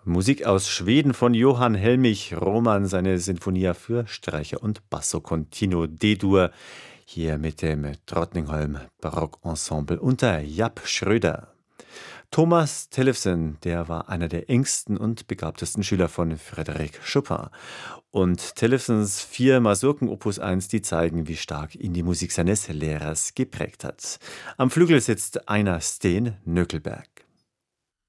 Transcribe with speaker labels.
Speaker 1: Musik aus Schweden von Johann Helmich Roman, seine Sinfonia für Streicher und Basso Continuo D-Dur, hier mit dem Drottningholm Barockensemble unter Japp Schröder. Thomas Tellefsen, der war einer der engsten und begabtesten Schüler von Frédéric Chopin. Und Tellefsens 4 Masurken Opus 1, die zeigen, wie stark ihn die Musik seines Lehrers geprägt hat. Am Flügel sitzt Einar Steen Nökelberg.